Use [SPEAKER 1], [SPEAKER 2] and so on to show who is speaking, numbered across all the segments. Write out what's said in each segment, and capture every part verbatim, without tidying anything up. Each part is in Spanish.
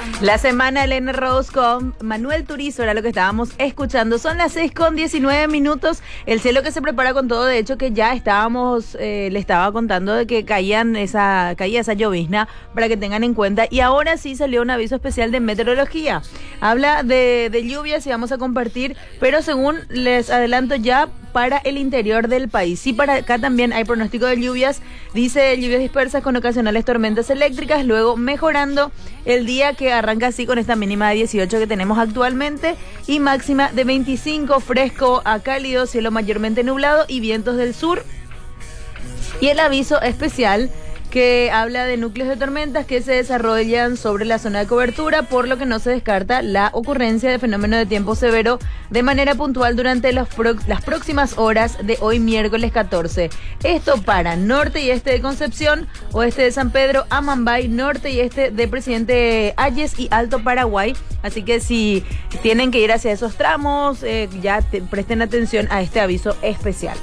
[SPEAKER 1] La semana Elena Rose con Manuel Turizo era lo que estábamos escuchando. Son las seis con diecinueve minutos. El cielo que se prepara con todo. De hecho que ya estábamos, eh, le estaba contando de que caían esa, caía esa llovizna para que tengan en cuenta. Y ahora sí salió un aviso especial de meteorología. Habla de, de lluvias y vamos a compartir, pero según les adelanto ya, para el interior del país. Sí, para acá también hay pronóstico de lluvias. Dice lluvias dispersas con ocasionales tormentas eléctricas, luego mejorando el día, que arranca así con esta mínima de dieciocho que tenemos actualmente y máxima de veinticinco, fresco a cálido, cielo mayormente nublado y vientos del sur. Y el aviso especial que habla de núcleos de tormentas que se desarrollan sobre la zona de cobertura, por lo que no se descarta la ocurrencia de fenómenos de tiempo severo de manera puntual durante los pro- las próximas horas de hoy miércoles catorce. Esto para norte y este de Concepción, oeste de San Pedro, Amambay, norte y este de Presidente Hayes y Alto Paraguay. Así que si tienen que ir hacia esos tramos, eh, ya te, presten atención a este aviso especial.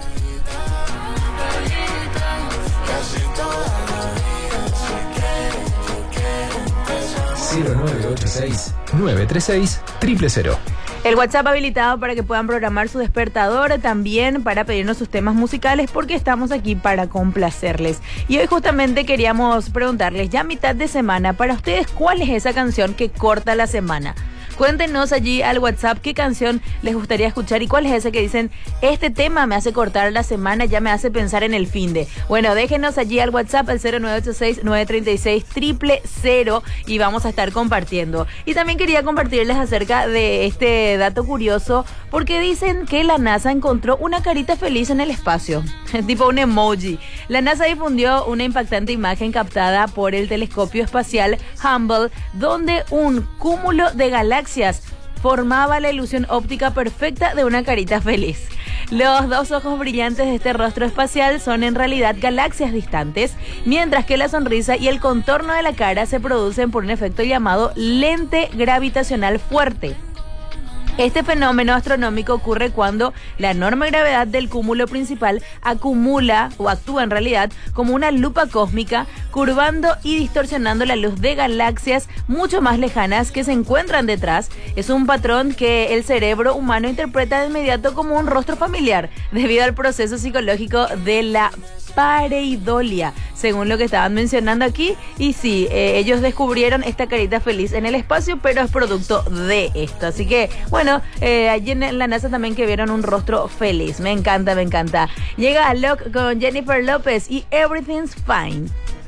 [SPEAKER 2] cero nueve ocho seis, nueve tres seis, cero cero cero.
[SPEAKER 1] El WhatsApp habilitado para que puedan programar su despertador, también para pedirnos sus temas musicales, porque estamos aquí para complacerles. Y hoy justamente queríamos preguntarles, ya a mitad de semana, para ustedes, ¿cuál es esa canción que corta la semana? Cuéntenos allí al WhatsApp qué canción les gustaría escuchar y cuál es esa que dicen, este tema me hace cortar la semana, ya me hace pensar en el finde. Bueno, déjenos allí al WhatsApp al cero nueve ocho seis, nueve tres seis, cero cero cero y vamos a estar compartiendo. Y también quería compartirles acerca de este dato curioso, porque dicen que la NASA encontró una carita feliz en el espacio, tipo un emoji. La NASA difundió una impactante imagen captada por el telescopio espacial Hubble, donde un cúmulo de galaxias formaba la ilusión óptica perfecta de una carita feliz. Los dos ojos brillantes de este rostro espacial son en realidad galaxias distantes, mientras que la sonrisa y el contorno de la cara se producen por un efecto llamado lente gravitacional fuerte. Este fenómeno astronómico ocurre cuando la enorme gravedad del cúmulo principal acumula o actúa en realidad como una lupa cósmica, curvando y distorsionando la luz de galaxias mucho más lejanas que se encuentran detrás. Es un patrón que el cerebro humano interpreta de inmediato como un rostro familiar, debido al proceso psicológico de la pareidolia, según lo que estaban mencionando aquí. Y sí, eh, ellos descubrieron esta carita feliz en el espacio, pero es producto de esto. Así que, bueno, eh, allí en la NASA también que vieron un rostro feliz. Me encanta, me encanta. Llega Alok con Jennifer López y Everything's Fine.